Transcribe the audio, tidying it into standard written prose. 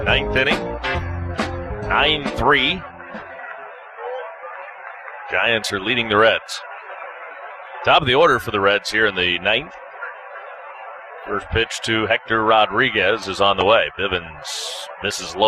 Ninth inning. 9-3. Giants are leading the Reds. Top of the order for the Reds here in the ninth. First pitch to Hector Rodriguez is on the way. Bivens misses low.